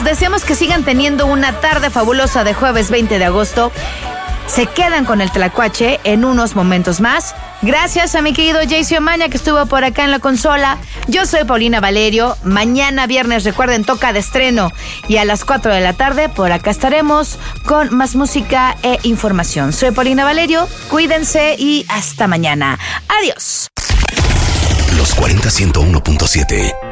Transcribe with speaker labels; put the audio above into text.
Speaker 1: Les deseamos que sigan teniendo una tarde fabulosa de jueves 20 de agosto. Se quedan con el Tlacuache en unos momentos más. Gracias a mi querido Jaycee Omaña que estuvo por acá en la consola. Yo soy Paulina Valerio. Mañana viernes, recuerden, toca de estreno. Y a las 4 de la tarde por acá estaremos con más música e información. Soy Paulina Valerio. Cuídense y hasta mañana. Adiós.
Speaker 2: Los 40 101.7